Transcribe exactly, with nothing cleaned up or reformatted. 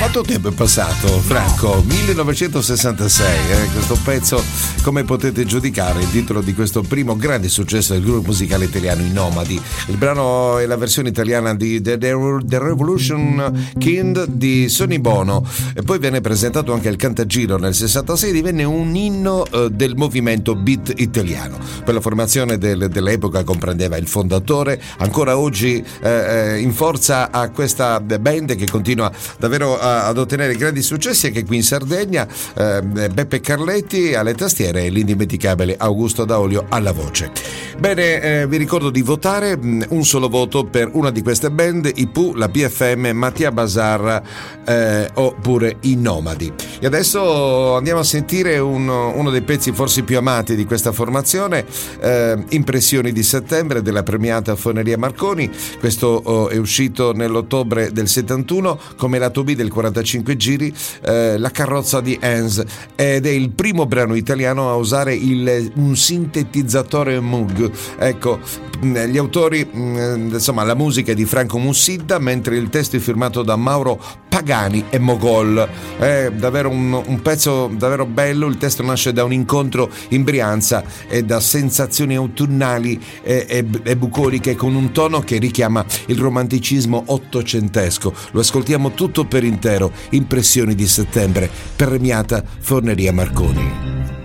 Quanto tempo è passato, Franco? No. millenovecentosessantasei, eh? Questo pezzo, come potete giudicare, il titolo di questo primo grande successo del gruppo musicale italiano, I Nomadi. Il brano è la versione italiana di The, The, The Revolution King di Sonny Bono, e poi venne presentato anche al Cantagiro nel sessantasei, divenne un inno eh, del movimento beat italiano. Per la formazione del, dell'epoca comprendeva il fondatore, ancora oggi eh, in forza a questa band che continua davvero a ad ottenere grandi successi anche qui in Sardegna, eh, Beppe Carletti alle tastiere e l'indimenticabile Augusto Daolio alla voce. Bene, eh, vi ricordo di votare, un solo voto per una di queste band, i Pooh, la P F M, Mattia Bazar eh, oppure i Nomadi. E adesso andiamo a sentire un, uno dei pezzi forse più amati di questa formazione, eh, Impressioni di settembre della premiata Foneria Marconi. Questo oh, è uscito nell'ottobre del settantuno come lato B del quarantacinque giri, eh, La carrozza di Hans, ed è il primo brano italiano a usare il, un sintetizzatore Moog. Ecco, gli autori, insomma, la musica è di Franco Mussidda, mentre il testo è firmato da Mauro Pagani e Mogol. È davvero un, un pezzo davvero bello. Il testo nasce da un incontro in Brianza e da sensazioni autunnali e, e, e bucoliche, con un tono che richiama il romanticismo ottocentesco. Lo ascoltiamo tutto per intero. Impressioni di settembre, premiata Forneria Marconi.